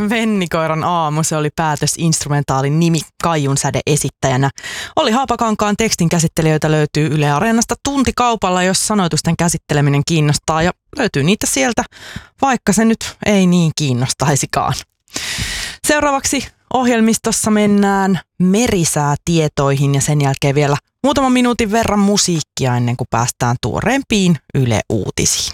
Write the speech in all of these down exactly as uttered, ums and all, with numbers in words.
Vennikoiran aamu, se oli päätösinstrumentaalin nimi Kaijun säde esittäjänä. Olli Haapakankaan tekstin käsittelijöitä löytyy Yle Areenasta tuntikaupalla, jos sanoitusten käsitteleminen kiinnostaa, ja löytyy niitä sieltä, vaikka se nyt ei niin kiinnostaisikaan. Seuraavaksi ohjelmistossa mennään merisäätietoihin ja sen jälkeen vielä muutaman minuutin verran musiikkia ennen kuin päästään tuoreempiin Yle Uutisiin.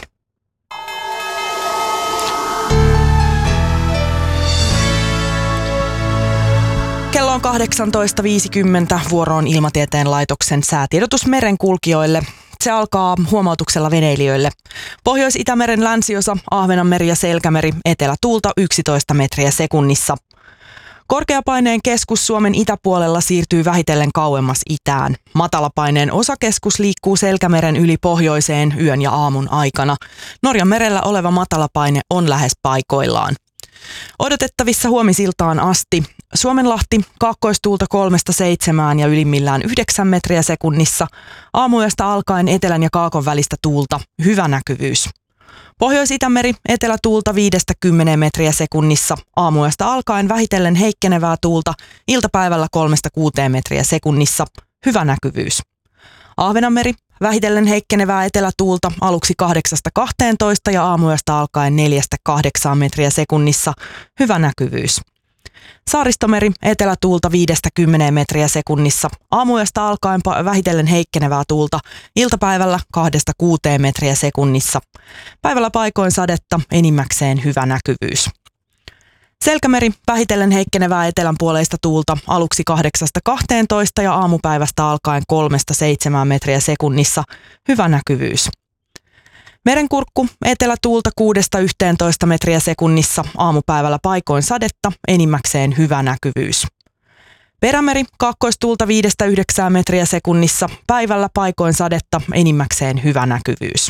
Kello on kahdeksantoista viisikymmentä, vuoro on Ilmatieteen laitoksen säätiedotus merenkulkijoille. Se alkaa huomautuksella veneilijöille. Pohjois-Itämeren länsiosa, Ahvenanmeri ja Selkämeri, etelätuulta yksitoista metriä sekunnissa. Korkeapaineen keskus Suomen itäpuolella siirtyy vähitellen kauemmas itään. Matalapaineen osakeskus liikkuu Selkämeren yli pohjoiseen yön ja aamun aikana. Norjan merellä oleva matalapaine on lähes paikoillaan. Odotettavissa huomisiltaan asti. Suomenlahti kaakkoistuulta kolmesta seitsemään ja ylimmillään yhdeksän metriä sekunnissa. Aamuyöstä alkaen etelän ja kaakon välistä tuulta. Hyvä näkyvyys. Pohjois-Itämeri etelätuulta viidestä kymmeneen metriä sekunnissa. Aamuyöstä alkaen vähitellen heikkenevää tuulta. Iltapäivällä kolmesta kuuteen metriä sekunnissa. Hyvä näkyvyys. Ahvenanmeri vähitellen heikkenevää etelätuulta aluksi kahdeksasta kahteentoista ja aamuyöstä alkaen neljästä kahdeksaan metriä sekunnissa. Hyvä näkyvyys. Saaristomeri etelätuulta viidestä kymmeneen metriä sekunnissa. Aamuyöstä alkaen vähitellen heikkenevää tuulta. Iltapäivällä kahdesta kuuteen metriä sekunnissa. Päivällä paikoin sadetta, enimmäkseen hyvä näkyvyys. Selkämeri vähitellen heikkenevää etelänpuoleista tuulta aluksi kahdeksasta kahteentoista ja aamupäivästä alkaen kolmesta seitsemään metriä sekunnissa. Hyvä näkyvyys. Merenkurkku etelätuulta kuudesta yhteentoista metriä sekunnissa, aamupäivällä paikoin sadetta, enimmäkseen hyvä näkyvyys. Perämeri kaakkoistuulta viidestä yhdeksään metriä sekunnissa, päivällä paikoin sadetta, enimmäkseen hyvä näkyvyys.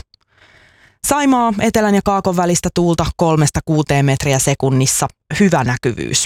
Saimaa etelän ja kaakon välistä tuulta kolmesta kuuteen metriä sekunnissa, hyvä näkyvyys.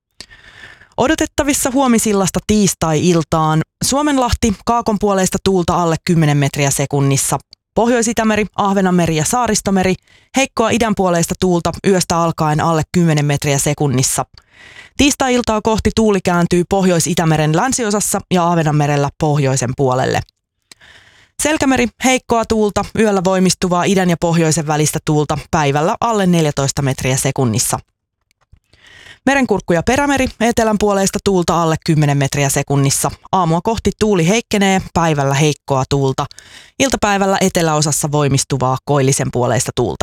Odotettavissa huomisillasta tiistai-iltaan Suomenlahti kaakon puoleista tuulta alle kymmenen metriä sekunnissa. Pohjois-Itämeri, Ahvenanmeri ja Saaristomeri, heikkoa idänpuoleista tuulta yöstä alkaen alle kymmenen metriä sekunnissa. Tiistai-iltaa kohti tuuli kääntyy Pohjois-Itämeren länsiosassa ja Ahvenanmerellä pohjoisen puolelle. Selkämeri, heikkoa tuulta, yöllä voimistuvaa idän ja pohjoisen välistä tuulta, päivällä alle neljätoista metriä sekunnissa. Merenkurkku ja Perämeri, etelän puoleista tuulta alle kymmenen metriä sekunnissa. Aamua kohti tuuli heikkenee, päivällä heikkoa tuulta. Iltapäivällä eteläosassa voimistuvaa koillisen puoleista tuulta.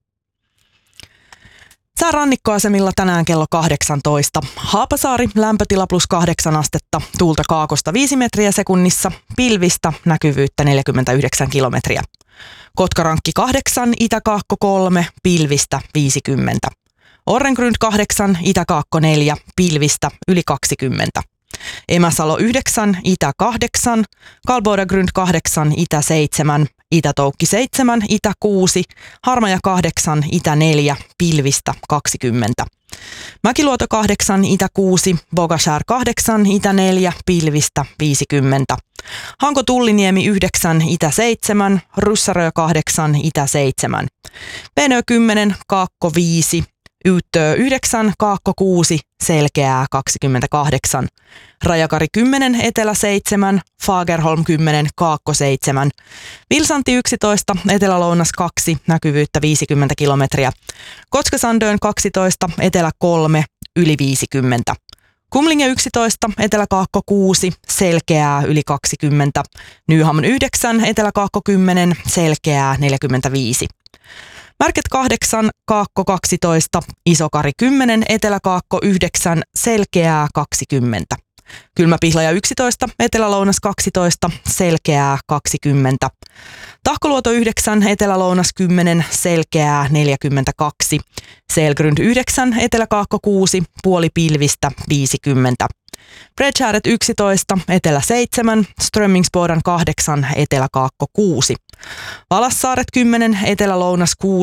Sää rannikkoasemilla tänään kello kahdeksantoista. Haapasaari, lämpötila plus kahdeksan astetta, tuulta kaakosta viisi metriä sekunnissa, pilvistä, näkyvyyttä neljäkymmentäyhdeksän kilometriä. Kotkarankki kahdeksan, itäkaakko kolme, pilvistä viisikymmentä. Orrengrund kahdeksan, itäkaakko neljä, pilvistä yli kaksikymmentä. Emäsalo yhdeksän, itä kahdeksan, Kalbodagrund kahdeksan, itä seitsemän, Itätoukki seitsemän, itä kuusi, Harmaja kahdeksan, itä neljä, pilvistä kaksikymmentä. Mäkiluoto kahdeksan, itä kuusi, Bogashär kahdeksan, itä neljä, pilvistä viisikymmentä. Hanko Tulliniemi yhdeksän, itä seitsemän, Ryssärö kahdeksan, itä seitsemän. Venö kymmenen, Kaakko viisi, Yyttö yhdeksän, Kaakko kuusi, Selkeää kaksikymmentäkahdeksan. Rajakari kymmenen, Etelä seitsemän, Fagerholm kymmenen, Kaakko seitsemän. Vilsanti yksitoista, Etelä-Lounas kaksi, näkyvyyttä viisikymmentä kilometriä. Kotkasandön kaksitoista, Etelä kolme, yli viisikymmentä. Kumlinge yksitoista, Etelä-Kaakko kuusi, Selkeää yli kaksikymmentä. Nyhamn yhdeksän, Etelä-Kaakko kymmenen, Selkeää neljäkymmentäviisi. Märket kahdeksan, Kaakko kaksitoista, Isokari kymmenen, Etelä-Kaakko yhdeksän, Selkeää kaksikymmentä. Kylmäpihlaja yksitoista, Etelä-Lounas kaksitoista, Selkeää kaksikymmentä. Tahkoluoto yhdeksän, Etelä-Lounas kymmenen, Selkeää neljäkymmentäkaksi. Selgrund yhdeksän, Etelä-Kaakko kuusi, puoli pilvistä viisikymmentä. Bredshäret yksitoista, Etelä seitsemän, Strömmingsbodan kahdeksan, Etelä-Kaakko kuusi. Valassaaret kymmenen, Etelä-Lounas kuusi.